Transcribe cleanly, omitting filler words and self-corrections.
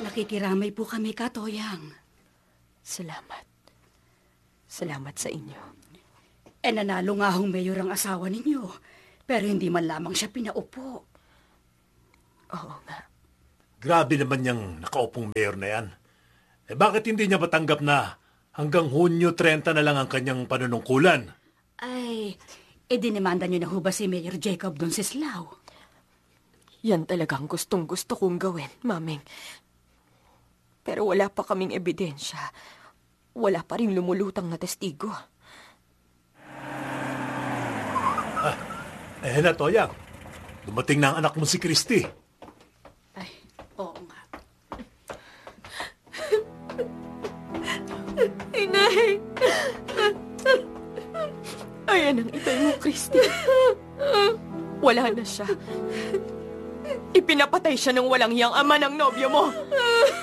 Nakikiramay po kami, Katoyang. Salamat. Salamat sa inyo. Nanalo nga hong mayor ang asawa ninyo, pero hindi man lamang siya pinaupo. Oo nga. Grabe naman yung nakaupong mayor na yan. Bakit hindi niya matanggap na hanggang Hunyo 30 na lang ang kanyang panunungkulan? Ay, dinemanda niyo na ho ba si Mayor Jacob Donceslao? Yan talagang gustong-gusto kong gawin, Maming. Pero wala pa kaming ebidensya. Wala pa rin lumulutang na testigo. Na, Toyang. Dumating na ang anak mo si Christy. Ay, oo nga. Inay! Ayan ang itay mo, Christy. Wala na siya. Ipinapatay siya ng walang hiyang ama ng nobyo mo.